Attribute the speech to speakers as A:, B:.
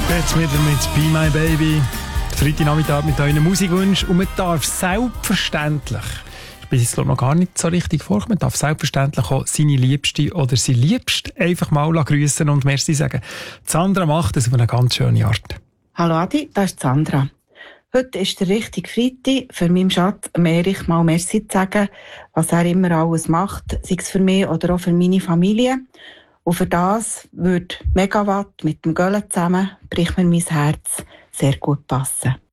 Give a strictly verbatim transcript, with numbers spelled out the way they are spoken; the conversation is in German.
A: Jetzt wieder mit «Be My Baby». Freitagnachmittag mit euren Musikwünschen. Und man darf selbstverständlich, ich bin jetzt noch gar nicht so richtig vor, man darf selbstverständlich auch seine Liebste oder sein Liebste einfach mal grüßen und merci sagen. Sandra macht das auf eine ganz schöne Art.
B: Hallo Adi, das ist Sandra. Heute ist der richtige Freitag, für meinen Schatz Erich mal merci zu sagen, was er immer alles macht, sei es für mich oder auch für meine Familie. Und für das würde Megawatt mit dem Gölle zusammen, bricht mir mein Herz, sehr gut passen.